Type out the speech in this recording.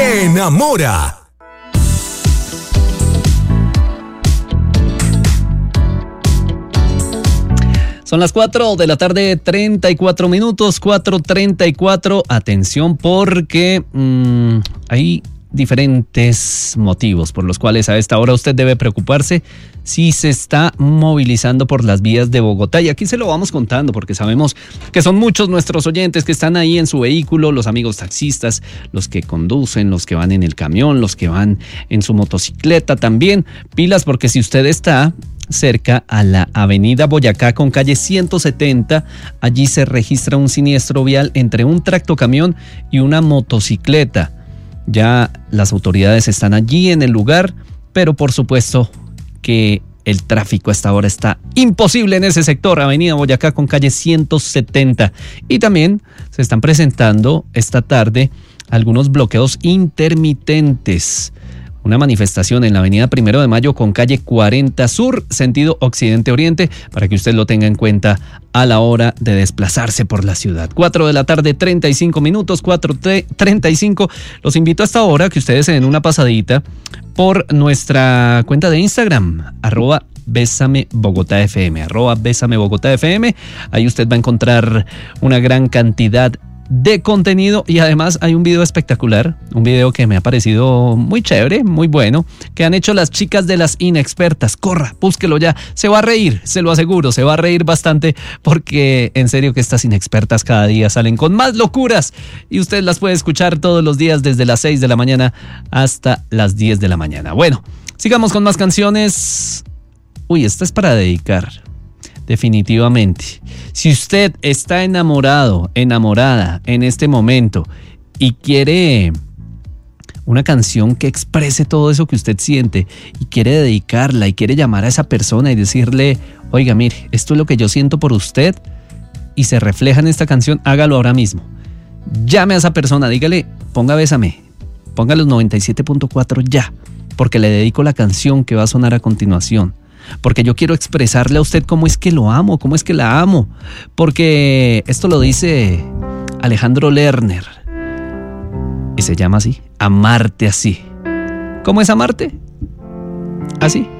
Enamora. Son las 4 de la tarde, 34 minutos, 4:34. Atención porque hay diferentes motivos por los cuales a esta hora usted debe preocuparse si se está movilizando por las vías de Bogotá. Y aquí se lo vamos contando porque sabemos que son muchos nuestros oyentes que están ahí en su vehículo, los amigos taxistas, los que conducen, los que van en el camión, los que van en su motocicleta también. Pilas, porque si usted está cerca a la avenida Boyacá con calle 170, allí se registra un siniestro vial entre un tractocamión y una motocicleta. Ya las autoridades están allí en el lugar, pero por supuesto que el tráfico a esta hora está imposible en ese sector, avenida Boyacá con calle 170. Y también se están presentando esta tarde algunos bloqueos intermitentes. Una manifestación en la avenida 1 de Mayo con calle 40 Sur, sentido occidente-oriente, para que usted lo tenga en cuenta a la hora de desplazarse por la ciudad. 4 de la tarde, 35 minutos, 4:35. Los invito a esta hora que ustedes se den una pasadita por nuestra cuenta de Instagram, @BésameBogotáFM, @BésameBogotáFM. Ahí usted va a encontrar una gran cantidad de contenido y además hay un video espectacular, un video que me ha parecido muy chévere, muy bueno, que han hecho las chicas de Las Inexpertas. Corra, búsquelo ya, se va a reír, se lo aseguro, se va a reír bastante porque en serio que estas inexpertas cada día salen con más locuras y usted las puede escuchar todos los días desde las 6 de la mañana hasta las 10 de la mañana. Bueno, sigamos con más canciones. Uy, esta es para dedicar. Definitivamente. Si usted está enamorado, enamorada en este momento y quiere una canción que exprese todo eso que usted siente y quiere dedicarla y quiere llamar a esa persona y decirle, oiga, mire, esto es lo que yo siento por usted y se refleja en esta canción, hágalo ahora mismo. Llame a esa persona, dígale, ponga Bésame, ponga los 97.4 ya, porque le dedico la canción que va a sonar a continuación. Porque yo quiero expresarle a usted cómo es que lo amo, cómo es que la amo. Porque esto lo dice Alejandro Lerner. Y se llama así, Amarte así. ¿Cómo es amarte? Así.